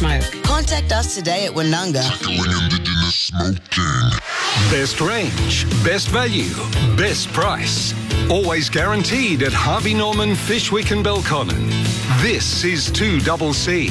smoke. Contact us today at Woonunga. Best range, best value, best price. Always guaranteed at Harvey Norman, Fishwick and Belconnen. This is 2CC.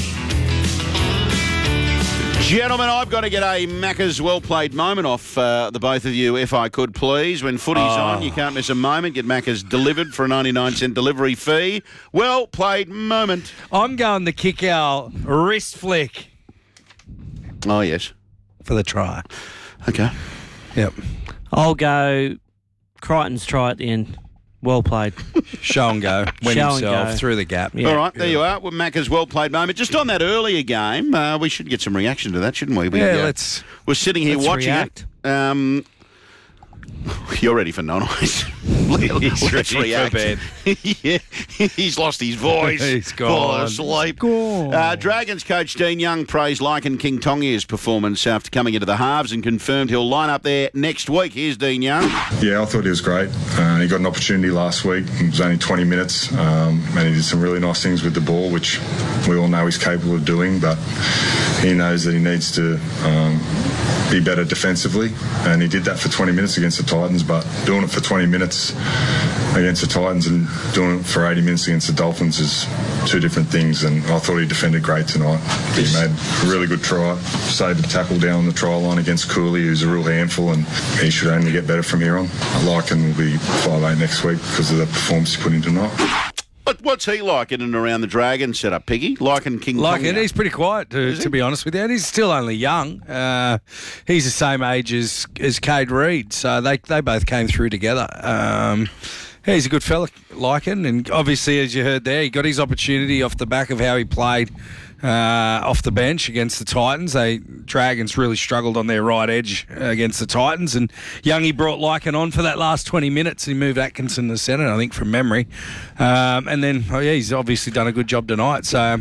Gentlemen, I've got to get a Macca's well-played moment off the both of you, if I could, please. When footy's on, you can't miss a moment. Get Macca's delivered for a 99-cent delivery fee. Well-played moment. I'm going the kick out wrist flick Oh, yes. for the try. Okay. Yep. I'll go Crichton's try at the end. Well played. Show and go. Win Show and himself go. through the gap. Yeah. All right, there you are. Well, Macca's well-played moment. Just on that earlier game, we should get some reaction to that, shouldn't we? Let's. We're sitting here let's watching react. it. You're ready for non-ice. He's Let's ready react. for bed. Yeah, he's lost his voice. He's Fall gone. asleep. Gone. Dragons coach Dean Young praised Lycan King Tongia's performance after coming into the halves and confirmed he'll line up there next week. Here's Dean Young. Yeah, I thought he was great. He got an opportunity last week. It was only 20 minutes, and he did some really nice things with the ball, which we all know he's capable of doing, but he knows that he needs to be better defensively, and he did that for 20 minutes against the Titans, but doing it for 20 minutes against the Titans and doing it for 80 minutes against the Dolphins is two different things, and I thought he defended great tonight. He made a really good try, saved a tackle down the try line against Cooley, who's a real handful, and he should only get better from here on. Lycan will be 5'8" next week because of the performance he put in tonight. But what's he like in and around the Dragon setup, Piggy? Lycan King Tongia. He's pretty quiet, to be honest with you. And he's still only young. He's the same age as Cade Reid, so they both came through together. He's a good fella, Lycan, and obviously, as you heard there, he got his opportunity off the back of how he played off the bench against the Titans. Dragons really struggled on their right edge against the Titans, and Youngie brought Lycan on for that last 20 minutes. He moved Atkinson to centre, I think, from memory. And then, he's obviously done a good job tonight. So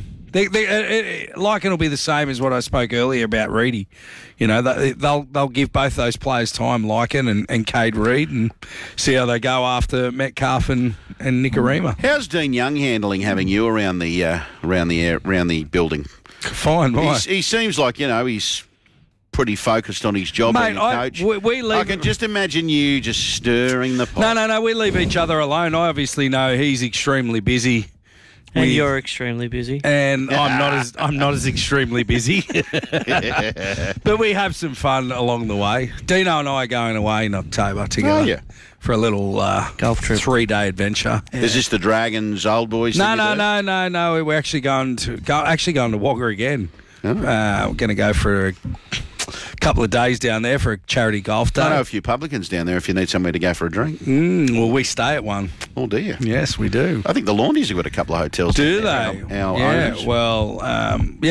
Lycan will be the same as what I spoke earlier about Reedy. You know, they'll give both those players time, Lycan and Cade Reid, and see how they go after Metcalf and Nikorima. How's Dean Young handling having you around the building? Fine, right. He seems like, he's pretty focused on his job, Mate, being a coach. we leave. I can just imagine you just stirring the pot. No, we leave each other alone. I obviously know he's extremely busy. And you're extremely busy. And I'm not as extremely busy. But we have some fun along the way. Dino and I are going away in October together for a little golf trip, 3-day adventure. Yeah. Is this the Dragons old boys? No. We're actually going to Wagga again. Oh. We're going to go for a couple of days down there for a charity golf day. I know a few publicans down there if you need somewhere to go for a drink. Well, we stay at one. Oh, do you? Yes, we do. I think the Laundies have got a couple of hotels. Do down there. they? Our owners. Well,